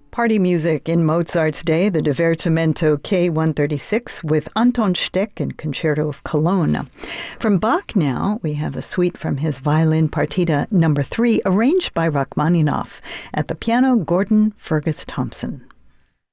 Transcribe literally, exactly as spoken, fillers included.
Party music in Mozart's day, the Divertimento K one thirty-six with Anton Steck and Concerto of Cologne. From Bach now, we have a suite from his Violin Partita number three, arranged by Rachmaninoff. At the piano, Gordon Fergus Thompson.